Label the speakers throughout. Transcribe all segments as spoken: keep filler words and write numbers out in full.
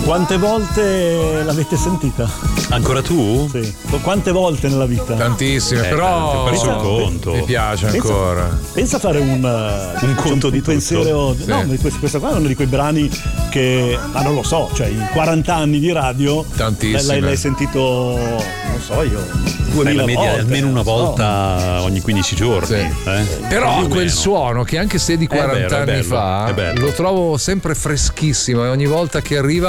Speaker 1: Quante volte l'avete sentita?
Speaker 2: Ancora tu?
Speaker 1: Sì. Quante volte nella vita?
Speaker 3: Tantissime,
Speaker 2: Eh,
Speaker 3: però
Speaker 2: ho perso il conto.
Speaker 3: mi piace
Speaker 1: Pensa-
Speaker 3: ancora.
Speaker 1: Pensa a fare un, uh,
Speaker 2: Un conto
Speaker 1: un
Speaker 2: di tutto.
Speaker 1: pensiero.
Speaker 3: Sì.
Speaker 1: No, ma questa, questa qua è uno di quei brani che, ma non lo so, cioè in quaranta anni di radio
Speaker 3: Tantissime.
Speaker 1: l'hai, l'hai sentito, non so io, duemila
Speaker 2: la media
Speaker 1: volte.
Speaker 2: almeno una
Speaker 1: non so.
Speaker 2: volta ogni quindici giorni.
Speaker 3: Sì.
Speaker 2: Eh?
Speaker 3: Però
Speaker 2: Più o
Speaker 3: quel
Speaker 2: meno.
Speaker 3: suono che anche se è di
Speaker 2: vero,
Speaker 3: quaranta
Speaker 2: è
Speaker 3: anni
Speaker 2: bello,
Speaker 3: fa
Speaker 2: è bello.
Speaker 3: lo trovo sempre freschissimo e ogni volta che arriva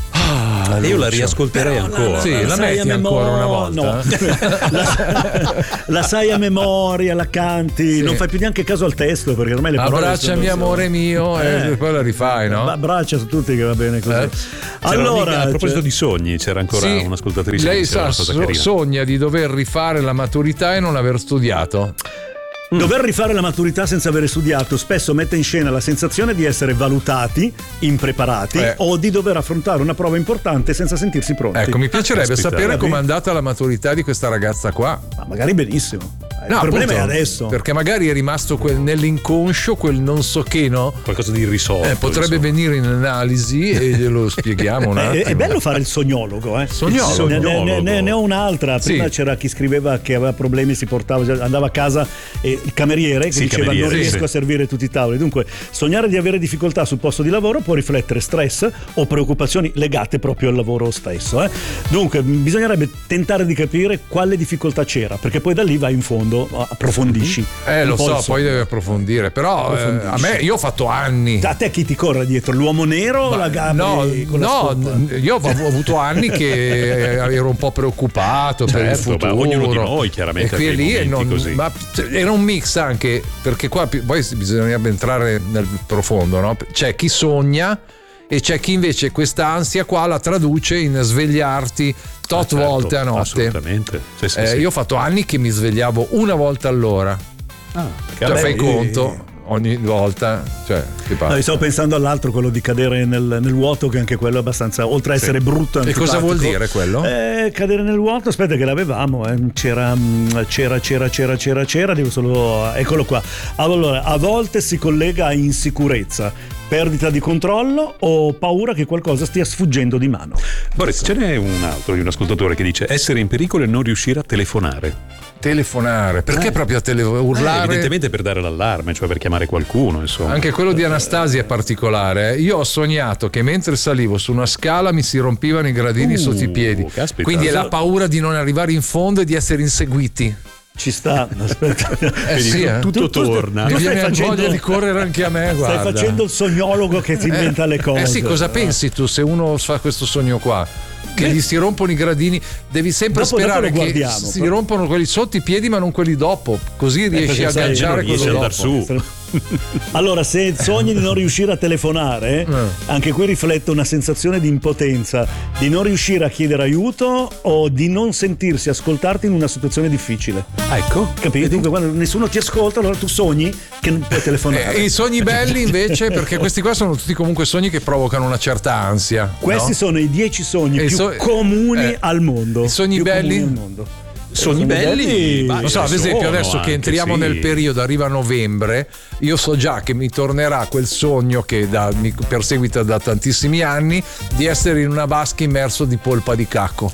Speaker 3: ah,
Speaker 2: E io la
Speaker 3: Lucio.
Speaker 2: riascolterei ancora.
Speaker 3: Sì, la
Speaker 1: sai
Speaker 3: metti
Speaker 1: a
Speaker 3: ancora una
Speaker 1: memo-
Speaker 3: volta?
Speaker 1: no. la, la sai a memoria, la canti,
Speaker 3: Sì.
Speaker 1: non fai più neanche caso al testo perché ormai le parole
Speaker 3: Abbracciami
Speaker 1: sono-
Speaker 3: amore mio
Speaker 1: Eh.
Speaker 3: e poi la rifai, no?
Speaker 1: Ma abbraccia su tutti che va bene così.
Speaker 3: Eh.
Speaker 2: C'era
Speaker 1: Allora,
Speaker 2: un'amica- a proposito
Speaker 1: cioè-
Speaker 2: di sogni, c'era ancora
Speaker 3: Sì,
Speaker 2: un'ascoltatrice che
Speaker 3: lei
Speaker 2: diceva
Speaker 3: sa,
Speaker 2: una cosa
Speaker 3: so-
Speaker 2: carina.
Speaker 3: sogna di dover rifare la maturità e non aver studiato.
Speaker 1: dover rifare la maturità senza avere studiato spesso mette in scena la sensazione di essere valutati, impreparati
Speaker 3: Eh.
Speaker 1: o di dover affrontare una prova importante senza sentirsi pronti.
Speaker 3: Ecco, mi piacerebbe
Speaker 2: Caspita.
Speaker 3: sapere
Speaker 1: Vabbè.
Speaker 3: com'è andata la maturità di questa ragazza qua.
Speaker 1: Ma magari benissimo. Il
Speaker 3: No,
Speaker 1: problema
Speaker 3: appunto,
Speaker 1: è adesso.
Speaker 3: perché magari è rimasto quel, nell'inconscio quel non so che, no?
Speaker 2: Qualcosa di irrisolto.
Speaker 3: Eh, potrebbe
Speaker 2: insomma.
Speaker 3: venire in analisi e glielo spieghiamo un
Speaker 1: È,
Speaker 3: attimo.
Speaker 1: è bello fare il sognologo, eh?
Speaker 3: Sognologo.
Speaker 1: Ne, ne- ne- ne- ne ho un'altra. Prima
Speaker 3: Sì.
Speaker 1: c'era chi scriveva che aveva problemi, si portava, andava a casa e il cameriere che
Speaker 2: Sì,
Speaker 1: diceva
Speaker 2: cameriere,
Speaker 1: non
Speaker 2: sì,
Speaker 1: riesco
Speaker 2: sì.
Speaker 1: a servire tutti i tavoli. Dunque, sognare di avere difficoltà sul posto di lavoro può riflettere stress o preoccupazioni legate proprio al lavoro stesso. eh. Dunque, bisognerebbe tentare di capire quale difficoltà c'era, perché poi da lì vai in fondo, approfondisci.
Speaker 3: Eh,
Speaker 1: un
Speaker 3: lo
Speaker 1: po'
Speaker 3: so,
Speaker 1: il
Speaker 3: poi
Speaker 1: sogno.
Speaker 3: deve approfondire. Però eh,
Speaker 1: Approfondisci.
Speaker 3: a me, io ho fatto anni.
Speaker 1: A te chi ti corre dietro? L'uomo nero o la Gabri
Speaker 3: No,
Speaker 1: con la
Speaker 3: no,
Speaker 1: scopa?
Speaker 3: n- io ho ho avuto anni che ero un po' preoccupato per il
Speaker 2: Certo, ma
Speaker 3: futuro.
Speaker 2: ognuno di noi, chiaramente,
Speaker 3: E qui
Speaker 2: ha
Speaker 3: e
Speaker 2: quei
Speaker 3: lì e
Speaker 2: momenti
Speaker 3: non,
Speaker 2: così.
Speaker 3: ma cioè, era un mix anche perché qua pi- poi bisognerebbe entrare nel profondo, no? C'è chi sogna e c'è chi invece questa ansia qua la traduce in svegliarti tot
Speaker 2: Ah, certo,
Speaker 3: volte a notte.
Speaker 2: Assolutamente. Sì, sì,
Speaker 3: Eh,
Speaker 2: sì.
Speaker 3: Io ho fatto anni che mi svegliavo una volta all'ora.
Speaker 2: Ah,
Speaker 3: Cioè,
Speaker 1: Vabbè,
Speaker 3: fai
Speaker 1: io-
Speaker 3: conto ogni volta, cioè, che
Speaker 1: No,
Speaker 3: passa.
Speaker 1: io stavo pensando all'altro, quello di cadere nel, nel vuoto, che anche quello è abbastanza, oltre a essere brutto.
Speaker 3: E cosa vuol dire quello?
Speaker 1: Eh, cadere nel vuoto, aspetta che l'avevamo, eh. c'era, mh, c'era, c'era, c'era, c'era, c'era, devo solo, eccolo qua. Allora, a volte si collega a insicurezza, perdita di controllo o paura che qualcosa stia sfuggendo di mano.
Speaker 2: Boris, ce n'è un altro di un ascoltatore che dice essere in pericolo e non riuscire a telefonare.
Speaker 3: Telefonare, perché
Speaker 1: Eh.
Speaker 3: proprio a tele-
Speaker 2: Eh,
Speaker 3: urlare?
Speaker 2: evidentemente per dare l'allarme, cioè per chiamare qualcuno, insomma.
Speaker 3: Anche quello di Anastasia è particolare. eh. Io ho sognato che mentre salivo su una scala mi si rompivano i gradini
Speaker 2: Uh,
Speaker 3: sotto i piedi.
Speaker 2: caspita.
Speaker 3: Quindi è la paura di non arrivare in fondo e di essere inseguiti.
Speaker 1: Ci sta, aspetta.
Speaker 3: Eh
Speaker 2: Quindi
Speaker 3: sì, eh.
Speaker 2: tutto
Speaker 1: Tu- tu-
Speaker 2: torna.
Speaker 3: Mi
Speaker 1: tu stai
Speaker 3: viene
Speaker 1: facendo-
Speaker 3: voglia di correre anche a me, guarda.
Speaker 1: Stai facendo il sognologo che ti inventa le cose.
Speaker 3: Eh sì, cosa pensi tu se uno fa questo sogno qua? Che gli si rompono i gradini, devi sempre
Speaker 1: Dopo-
Speaker 3: sperare
Speaker 1: dopo lo
Speaker 3: che
Speaker 1: guardiamo,
Speaker 3: si
Speaker 1: però.
Speaker 3: rompono quelli sotto i piedi ma non quelli dopo, così riesci
Speaker 1: perché
Speaker 3: a
Speaker 1: sai,
Speaker 3: agganciare
Speaker 2: non riesci
Speaker 3: quello
Speaker 2: ad
Speaker 3: dopo.
Speaker 2: andar su.
Speaker 1: Allora, se sogni di non riuscire a telefonare,
Speaker 3: Eh.
Speaker 1: anche qui riflette una sensazione di impotenza, di non riuscire a chiedere aiuto o di non sentirsi ascoltarti in una situazione difficile.
Speaker 2: Ecco.
Speaker 1: Capito? Dunque, quando nessuno ti ascolta, allora tu sogni che non puoi telefonare.
Speaker 3: Eh, I sogni belli invece, perché questi qua sono tutti comunque sogni che provocano una certa ansia.
Speaker 1: Questi
Speaker 3: no?
Speaker 1: sono i dieci sogni
Speaker 3: E i
Speaker 1: più
Speaker 3: so-
Speaker 1: comuni
Speaker 3: eh,
Speaker 1: al mondo.
Speaker 3: i sogni
Speaker 1: Più
Speaker 3: belli?
Speaker 1: comuni al mondo.
Speaker 2: Sogni belli, vai,
Speaker 3: Non so, ad
Speaker 2: ce ne
Speaker 3: esempio
Speaker 2: sono
Speaker 3: adesso che
Speaker 2: anche,
Speaker 3: entriamo
Speaker 2: sì.
Speaker 3: nel periodo, arriva novembre, io so già che mi tornerà quel sogno che da- mi perseguita da tantissimi anni di essere in una vasca immerso di polpa di cacco.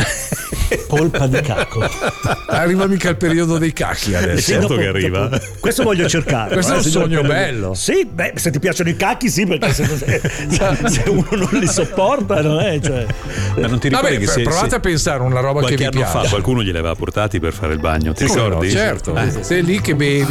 Speaker 1: Polpa di cacco.
Speaker 3: Arriva mica il periodo dei cacchi adesso.
Speaker 1: Sì,
Speaker 2: certo
Speaker 1: dopo-
Speaker 2: che arriva.
Speaker 1: dopo- questo voglio cercare.
Speaker 3: Questo è un
Speaker 1: se
Speaker 3: sogno
Speaker 1: dopo-
Speaker 3: bello.
Speaker 1: Sì, beh, se ti piacciono i cacchi, sì, perché se, se- se uno non li sopporta, non è. Cioè,
Speaker 2: Ma non ti ricordi
Speaker 3: Vabbè,
Speaker 2: che se,
Speaker 3: provate
Speaker 2: se
Speaker 3: a pensare una roba che
Speaker 2: qualche
Speaker 3: vi
Speaker 2: anno
Speaker 3: piace.
Speaker 2: fa qualcuno glieli aveva portati per fare il bagno? Ti
Speaker 3: Come no,
Speaker 2: ricordi?
Speaker 3: certo,
Speaker 2: Eh.
Speaker 3: sei lì che bevi